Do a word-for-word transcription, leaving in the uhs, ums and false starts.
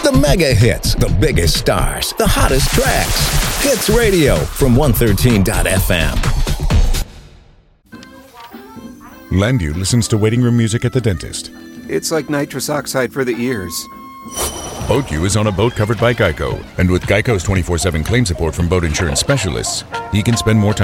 The mega hits, the biggest stars, the hottest tracks. Hits Radio from one thirteen dot f m. Landu listens to waiting room music at the dentist. It's like nitrous oxide for the ears. BoatU is on a boat covered by Geico. And with Geico's twenty-four seven claim support from boat insurance specialists, he can spend more time